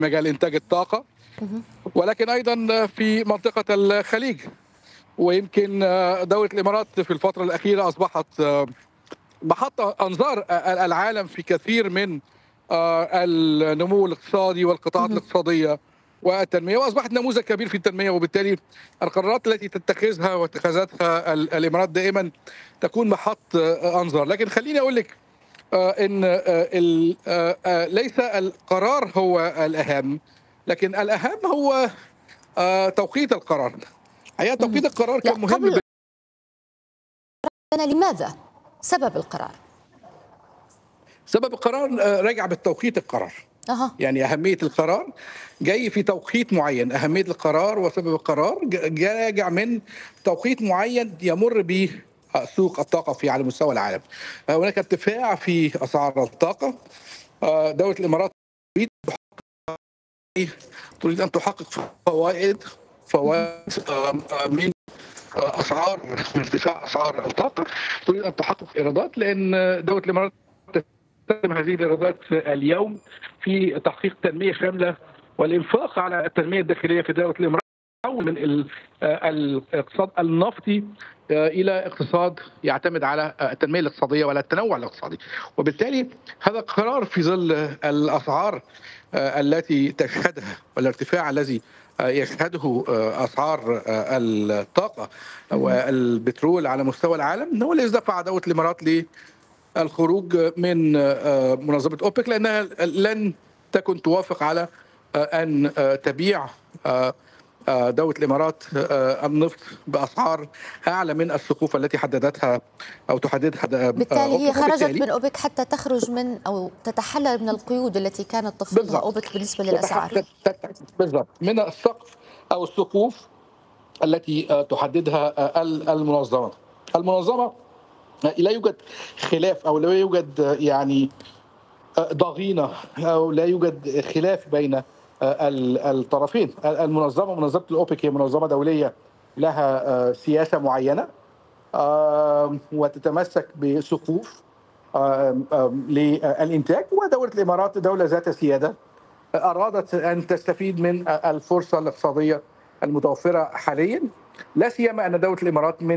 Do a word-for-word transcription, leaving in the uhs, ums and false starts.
مجال إنتاج الطاقة، اهم. ولكن أيضًا في منطقة الخليج. ويمكن دولة الإمارات في الفترة الأخيرة أصبحت محط أنظار أ العالم في كثير من آآ النمو الاقتصادي والقطاعات اهم. الاقتصادية والتنمية، وأصبحت نموذج كبير في التنمية، وبالتالي القرارات التي تتخذها واتخاذاتها ال الإمارات دائمًا تكون محط أنظار. لكن خلّيني أقول لِك آآ إن آآ ال آآ آآ ليس القرار هو الأهم، لكن الأهم هو آآ توقيت القرار. الحقيقة اهم. توقيت القرار لأ كان مهم ب قبل أنا لماذا؟ سبب القرار. سبب القرار آآ راجع بالتوقيت القرار. أها. يعني أهمية القرار جاي في توقيت معيّن، أهمية القرار وسبب القرار ج جا راجع من توقيت معيّن يمُر به أ سوق الطاقة في على مستوى العالم. هناك ارتفاع في أسعار الطاقة. آآ دولة الإمارات تريد تريد أن تحقق فوائد اهم. فوائد آمم آآ من أ أسعار من ارتفاع أسعار الطاقة، تريد أن تحقق إيرادات، لأن دولة الإمارات تستخدم هذه الإيرادات اليوم في تحقيق تنمية شاملة والإنفاق على التنمية الداخلية في دولة الإمارات، تحوّل من ال آآ الاقتصاد النفطي آآ إلى اقتصاد يعتمد على أ التنمية الاقتصادية وعلى التنوع الاقتصادي. وبالتالي هذا القرار في ظل الأسعار آآ التي تشهدها والارتفاع الذي آآ يشهده آآ أسعار آآ الطاقة اهم. والبترول على مستوى العالم، هو الذي دفع دولة الإمارات للخروج من آآ منظمة أوبك، لأنها لن تكن توافق على أ أن آآ تبيع آآ آآ دولة الإمارات آآ النفط بأسعار أعلى من السقوف التي حددتها أو تحددها د آآ بالتالي هي أوبك، خرجت وبالتالي من أوبك حتى تخرج من أو تتحلل من القيود التي كانت تفرضها بالضبط. أوبك بالنسبة تتح للأسعار. تت تت بالضبط، من السقف أو السقوف التي آآ تحددها أ ال المنظمة. المنظمة لا يوجد خلاف أو لا يوجد يعني أ ضغينة أو لا يوجد خلاف بين أ ال الطرفين. ال المنظمة منظمة الأوبك هي منظمة دولية لها آآ سياسة معيّنة آمم وتتمسك بسقوف آمم آمم للإنتاج، ودولة الإمارات دولة ذات سيادة أرادت أن تستفيد من أ الفرصة الاقتصادية المتوفرة حاليًا، لا سيما أن دولة الإمارات من